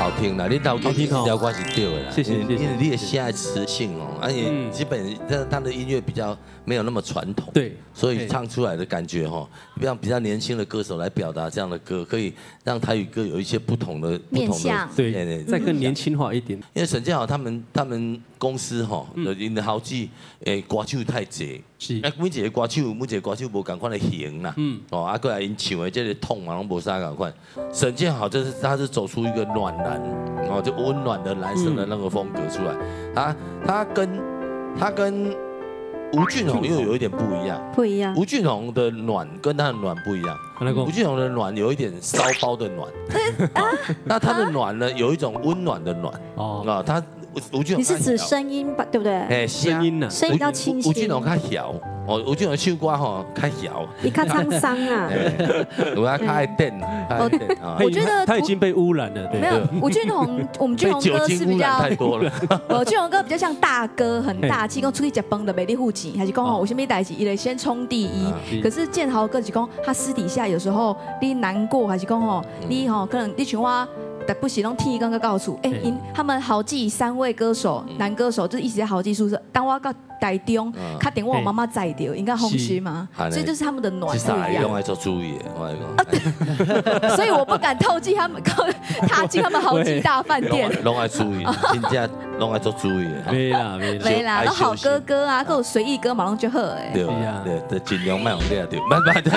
好听啦，你头家调歌是对的啦， 谢谢谢谢因为你的现在磁性哦，而且基本他的音乐比较没有那么传统， 对， 所以唱出来的感觉哈，让比较年轻的歌手来表达这样的歌，可以让台语歌有一些不同的面向， 对，再更年轻化一点。 因为沈建豪他们公司哈，因的好几歌手太济， 是， 每一个歌手无共款的型啦，啊，过来因唱的这个痛嘛，拢无啥共款。沈建豪他是走出一个暖男，就温暖的男生的那个风格出来。他跟吴俊宏又有一点不一样，吴俊宏的暖跟他的暖不一样，吴俊宏的暖有一点骚包的暖，那他的暖呢有一种温暖的暖，啊，他吴俊宏你是指声音吧，对不对？ 声音呢？ 声音要清晰。 吴俊宏较小。吴俊宏唱歌吼较小， 你较沧桑啊， 我要较爱电， 我觉得他已经被污染了，对。 没有，吴俊宏，我们俊宏哥是比较太多了。 俊宏哥比较像大哥，很大气，讲出去吃饭的美丽户籍，还是讲吼，有什么代志，伊得先冲第一。可是建豪哥是讲，他私底下有时候你难过，还是讲吼，你吼可能你像我。但不行，用听刚刚告诉，他们好记3位歌手，男歌手就一直在好记宿舍。当我到台中，他点我妈妈在掉，应该空虚吗？所以就是他们的暖不一样。 用来做注意，我所以我不敢透进他们，踏进他们好记大饭店。 拢爱注意，真正拢爱做注意。 没啦， 那好哥哥啊，还有随意歌嘛，拢就好哎。 对，尽量卖用这对，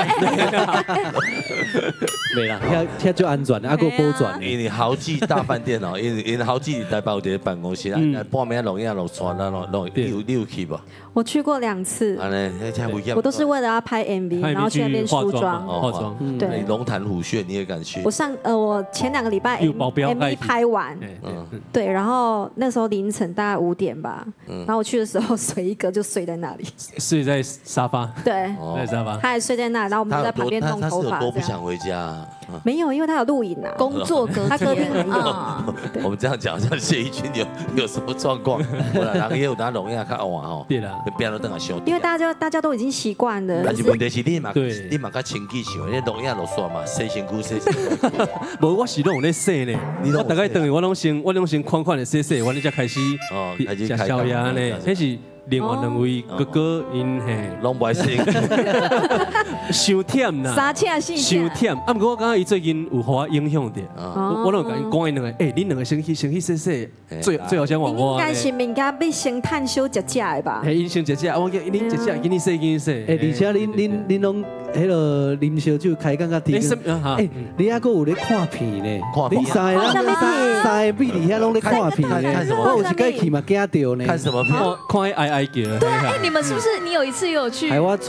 没啦，遐就安全，还有保全。 因为豪记大饭店哦，因为豪记台北有一个办公室，半暝录影录传啦，你有去吧？ 我去过2次，我都是为了要拍 MV， 然后去那边梳妆、 化妆。 对，龙潭虎穴你也敢去？ 我前2个礼拜 MV 拍完，对，然后那时候凌晨大概5点吧，然后我去的时候随一哥就睡在那里， 睡在沙发， 对， 在沙发， 他还睡在那，然后我们就在旁边弄头发。 他是有多不想回家？ 没有，因为他有录影啊，工作他歌厅啊。 我们这样讲，像谢怡君有什么状况？然后也有拿龙眼看晚哦。 对啦， 不要等下休。 因为大家都已经习惯了。 但是问题是你嘛较清气想，你龙眼落刷嘛，洗身躯洗。 无，我是拢有咧洗呢。我大概等于我拢先款款的洗，我你才开始吃宵夜呢。那是另外2位哥哥因嘿， 拢不爱洗。 伤忝啦， 三请四请。 伤忝，啊，不过我感觉伊最近有互我影响着，我拢甲伊讲伊2个，恁2个先去洗，最好先换我。 应该是物件要先探修食的吧？ 嘿，因先食，我叫恁食，给你洗。 而且恁拢迄个啉烧酒开讲较甜。你还阁有咧看片呢？你三个比伫遐拢咧看片呢？我有一个去嘛惊到呢。 看什么片？ 看哀叫。 对啊，你们是不是你有一次有去？